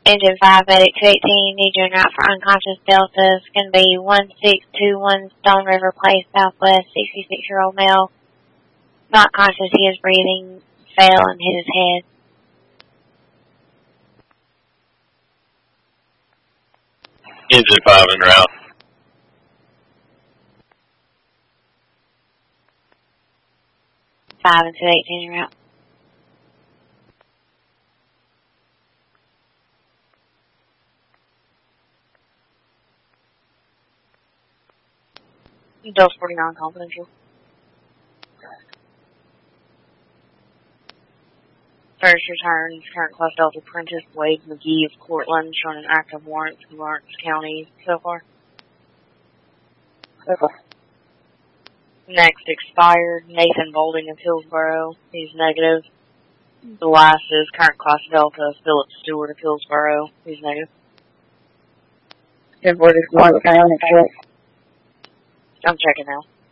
Engine 5, medic 218, need you en route for unconscious Delta. It's going to be 1621 Stone River Place, Southwest, 66-year-old male. Not conscious, he is breathing, fell and hit his head. Engine 5 en route. Five and 218 en route. Delta 49 confidential. First return, current class Delta Apprentice Wade McGee of Cortland, showing an active warrant for Lawrence County so far. Next, expired, Nathan Bolding of Hillsboro. He's negative. The last is current class Delta, Philip Stewart of Hillsboro. He's negative. I'm checking now.